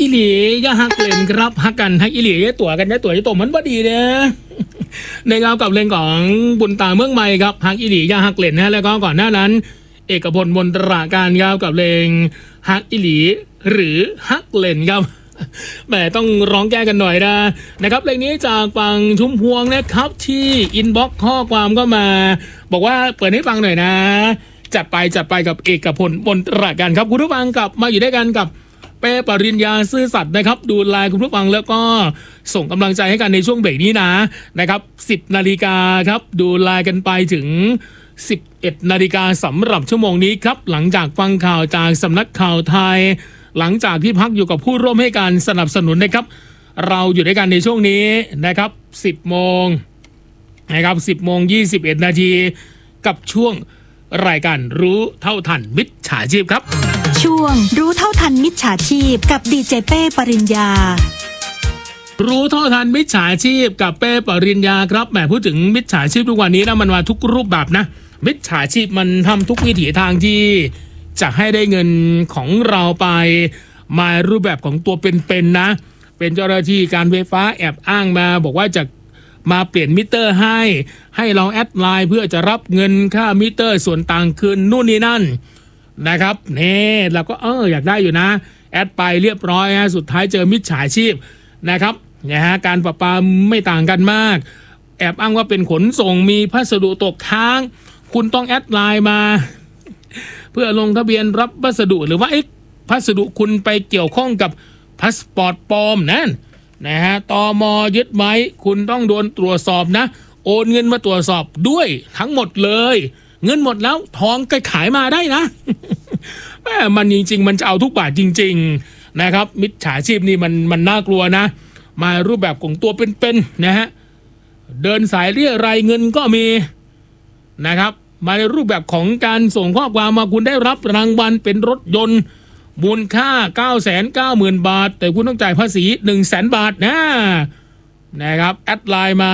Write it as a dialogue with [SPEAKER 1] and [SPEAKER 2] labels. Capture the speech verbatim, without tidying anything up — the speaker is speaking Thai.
[SPEAKER 1] อีหลีอย่าฮักเล่นครับฮักกันฮักอีหลีอย่าตัวกันอย่าตัวอย่าตัวมันบ่ดีเนี่ยในงานกับเพลงของบุญตาเมืองใหม่ครับฮักอีหลีอย่าฮักเล่นนะแล้วก็ก่อนหน้านั้นเอกพลมนตราการครับกับเพลงฮักอีหลีหรือฮักเล่นครับแหมต้องร้องแก้กันหน่อยนะนะครับเพลงนี้จากฝั่งชุมพวงนะครับที่อินบ็อกซ์ข้อความก็มาบอกว่าเปิดให้ฟังหน่อยนะจัดไปจัดไปกับเอกพลมนตราการครับคุณผู้ฟังกลับมาอยู่ด้วยกันกับเป้ปริญญาซื่อสัตย์นะครับดูไลน์คุณผู้ฟังแล้วก็ส่งกำลังใจให้กันในช่วงเบรกนี้นะนะครับสิบนาฬิกาครับดูไลน์กันไปถึงสิบเอ็ดนาฬิกาสำหรับชั่วโมงนี้ครับหลังจากฟังข่าวจากสำนักข่าวไทยหลังจากที่พักอยู่กับผู้ร่วมให้การสนับสนุนนะครับเราอยู่ด้วยกันในช่วงนี้นะครับสิบโมงนะครับสิบโมงยี่สิบเอ็ดนาทีกับช่วงรายการรู้เท่าทันมิจฉาชีพครับ
[SPEAKER 2] ช่วงรู้เท่าทันมิจฉาชีพกับดีเจเป้ปริญญา
[SPEAKER 1] รู้เท่าทันมิจฉาชีพกับเป้ปริญญาครับแหมพูดถึงมิจฉาชีพทุกวันนี้นะมันมาทุกรูปแบบนะมิจฉาชีพมันทำทุกวิถีทางที่จะให้ได้เงินของเราไปมารูปแบบของตัวเป็นๆนะเป็นเจ้าหน้าที่การไฟฟ้าแอบอ้างมาบอกว่าจะมาเปลี่ยนมิเตอร์ให้ให้เราแอดไลน์เพื่อจะรับเงินค่ามิเตอร์ส่วนต่างคืนนู่นนี่นั่นนะครับนี่เราก็เอออยากได้อยู่นะแอดไปเรียบร้อยฮะสุดท้ายเจอมิจฉาชีพนะครับนะฮะการประปาไม่ต่างกันมากแอบอ้างว่าเป็นขนส่งมีพัสดุตกค้างคุณต้องแอดไลน์มาเพื่อลงทะเบียนรับพัสดุหรือว่าไอ้พัสดุคุณไปเกี่ยวข้องกับพาสปอร์ตปลอมนั่นนะฮะตม.ยึดไหมคุณต้องโดนตรวจสอบนะโอนเงินมาตรวจสอบด้วยทั้งหมดเลยเงินหมดแล้วทองก็ขายมาได้นะ แม่มันจริงๆมันจะเอาทุกบาทจริงๆนะครับมิจฉาชีพนี่มันมันน่ากลัวนะมารูปแบบของตัวเป็นๆนะฮะเดินสายเรียรายเงินก็มีนะครับมาในรูปแบบของการส่งข้อความมาคุณได้รับรางวัลเป็นรถยนต์มูลค่า เก้าแสนเก้าหมื่น บาทแต่คุณต้องจ่ายภาษี หนึ่งแสน บาทนะนะครับแอดไลน์มา